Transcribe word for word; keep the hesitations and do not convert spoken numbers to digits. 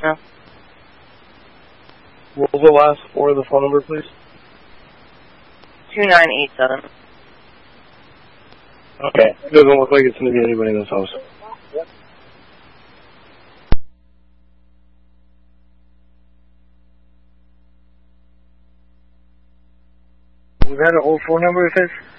voicemail. What was the last four of the phone number, please? two nine eight seven. Okay. It doesn't look like it's going to be anybody in this house. Yep. Was that an old phone number of his?